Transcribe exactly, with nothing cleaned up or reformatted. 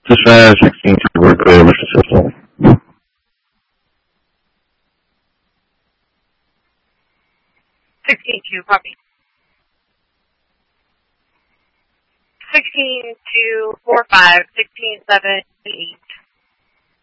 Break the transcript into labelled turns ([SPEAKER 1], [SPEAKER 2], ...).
[SPEAKER 1] Dispatch sixteen two, we're clear, Mister System.
[SPEAKER 2] sixteen two, copy. sixteen two four five, sixteen seven eight.